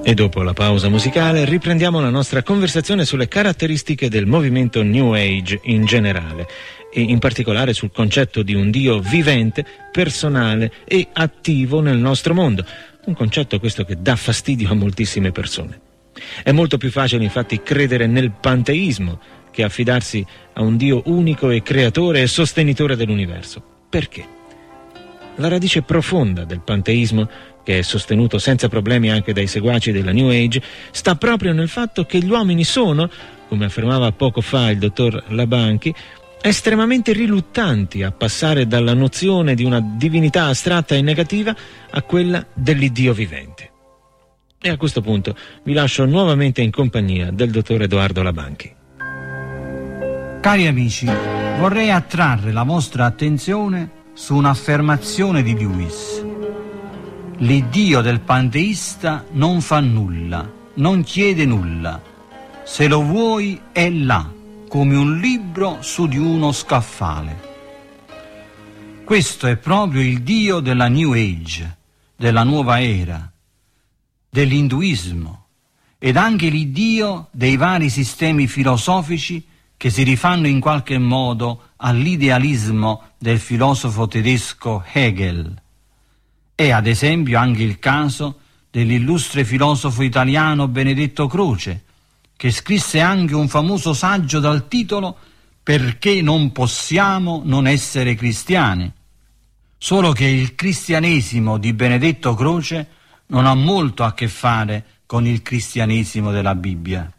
E dopo la pausa musicale riprendiamo la nostra conversazione sulle caratteristiche del movimento New Age in generale e in particolare sul concetto di un Dio vivente, personale e attivo nel nostro mondo. Un concetto questo che dà fastidio a moltissime persone. È molto più facile infatti credere nel panteismo che affidarsi a un Dio unico e creatore e sostenitore dell'universo. Perché? La radice profonda del panteismo, che è sostenuto senza problemi anche dai seguaci della New Age, sta proprio nel fatto che gli uomini sono, come affermava poco fa il dottor Labanchi, estremamente riluttanti a passare dalla nozione di una divinità astratta e negativa a quella dell'Iddio vivente. E a questo punto vi lascio nuovamente in compagnia del dottor Edoardo Labanchi. Cari amici, vorrei attrarre la vostra attenzione su un'affermazione di Lewis. L'Iddio del panteista non fa nulla, non chiede nulla. Se lo vuoi è là, come un libro su di uno scaffale. Questo è proprio il Dio della New Age, della nuova era, dell'induismo ed anche l'Iddio dei vari sistemi filosofici che si rifanno in qualche modo all'idealismo del filosofo tedesco Hegel. È ad esempio anche il caso dell'illustre filosofo italiano Benedetto Croce, che scrisse anche un famoso saggio dal titolo «Perché non possiamo non essere cristiani?». Solo che il cristianesimo di Benedetto Croce non ha molto a che fare con il cristianesimo della Bibbia.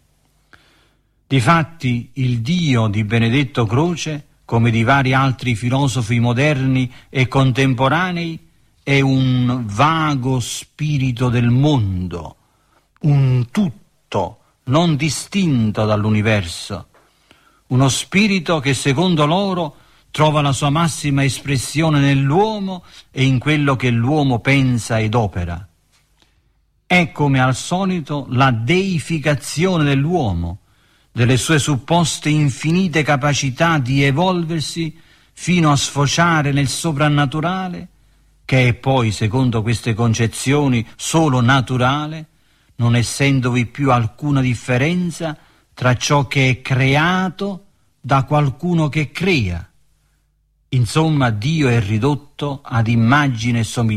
Difatti il Dio di Benedetto Croce, come di vari altri filosofi moderni e contemporanei, è un vago spirito del mondo, un tutto non distinto dall'universo, uno spirito che secondo loro trova la sua massima espressione nell'uomo e in quello che l'uomo pensa ed opera. È come al solito la deificazione dell'uomo, delle sue supposte infinite capacità di evolversi fino a sfociare nel soprannaturale, che è poi, secondo queste concezioni, solo naturale, non essendovi più alcuna differenza tra ciò che è creato da qualcuno che crea. Insomma, Dio è ridotto ad immagine e somiglianza